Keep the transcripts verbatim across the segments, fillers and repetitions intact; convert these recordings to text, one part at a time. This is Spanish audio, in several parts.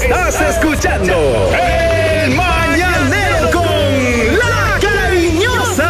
Estás escuchando El Mañanero con La Cariñosa.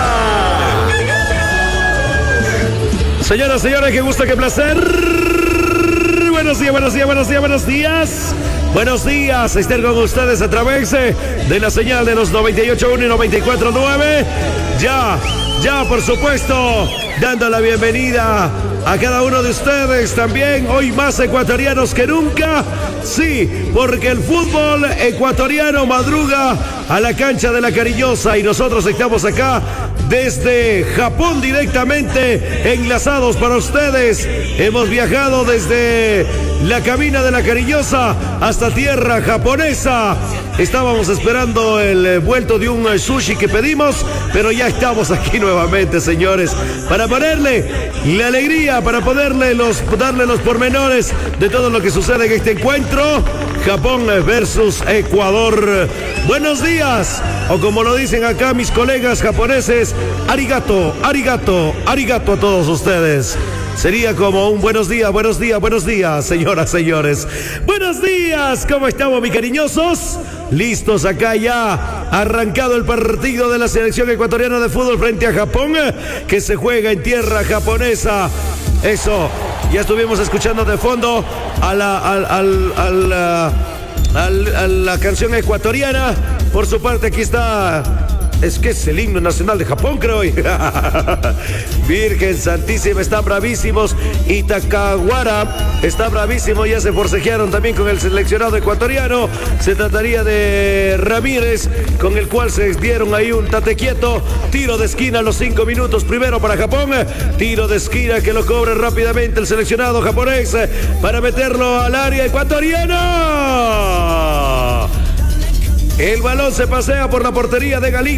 Señoras, señores, qué gusto, qué placer. Buenos días, buenos días, buenos días, buenos días. Buenos días, estar con ustedes a través de la señal de los noventa y ocho punto uno y noventa y cuatro punto nueve. Ya, ya, por supuesto, dando la bienvenida a cada uno de ustedes también, hoy más ecuatorianos que nunca. Sí, porque el fútbol ecuatoriano madruga a la cancha de La Cariñosa y nosotros estamos acá desde Japón directamente enlazados para ustedes. Hemos viajado desde la cabina de La Cariñosa hasta tierra japonesa. Estábamos esperando el vuelto de un sushi que pedimos, pero ya estamos aquí nuevamente, señores, para ponerle la alegría, para poderle los, darle los pormenores de todo lo que sucede en este encuentro. Japón versus Ecuador. Buenos días, o como lo dicen acá mis colegas japoneses, arigato, arigato, arigato a todos ustedes. Sería como un buenos días, buenos días, buenos días, señoras, señores. Buenos días, ¿cómo estamos, mis cariñosos? Listos acá ya, arrancado el partido de la selección ecuatoriana de fútbol frente a Japón, que se juega en tierra japonesa. Eso, ya estuvimos escuchando de fondo a la, al, al, al, a, al, a la canción ecuatoriana. Por su parte, aquí está... Es que es el himno nacional de Japón, creo. Virgen Santísima, están bravísimos. Itakawara está bravísimo. Ya se forcejearon también con el seleccionado ecuatoriano. Se trataría de Ramírez, con el cual se dieron ahí un tate quieto. Tiro de esquina a los cinco minutos primero para Japón. Tiro de esquina que lo cobre rápidamente el seleccionado japonés para meterlo al área ecuatoriana. El balón se pasea por la portería de Galín.